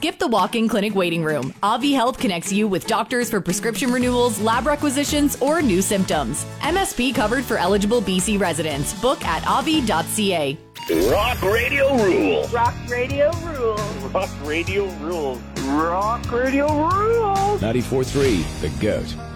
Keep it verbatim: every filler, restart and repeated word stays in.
Skip the walk-in clinic waiting room. Avi Health connects you with doctors for prescription renewals, lab requisitions, or new symptoms. M S P covered for eligible B C residents. Book at avi dot c a. Rock Radio rules. Rock Radio rules. Rock Radio rules. Rock Radio rules. ninety-four point three, The Goat.